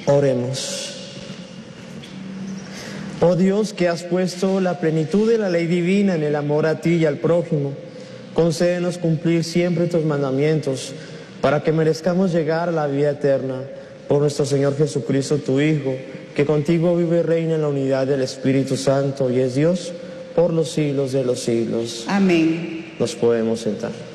Oremos. Oh Dios, que has puesto la plenitud de la ley divina en el amor a ti y al prójimo, concédenos cumplir siempre tus mandamientos, para que merezcamos llegar a la vida eterna. Por nuestro Señor Jesucristo, tu Hijo, que contigo vive y reina en la unidad del Espíritu Santo y es Dios por los siglos de los siglos. Amén. Nos podemos sentar.